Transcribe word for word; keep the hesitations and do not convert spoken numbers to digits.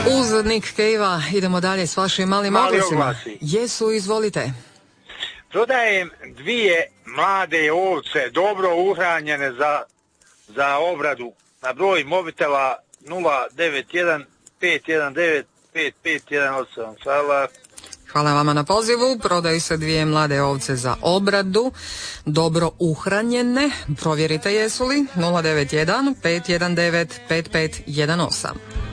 Uz Nick Cave-a idemo dalje s vašim malim Mali oglasima. oglasi. Jesu, izvolite. Prodajem dvije mlade ovce, dobro uhranjene za, za obradu, na broj mobitela nula devet jedan pet jedan devet pet pet jedan osam. Hvala. Hvala vama na pozivu. Prodaju se dvije mlade ovce za obradu, dobro uhranjene. Provjerite jesu li. nula devet jedan pet jedan devet pet pet jedan osam.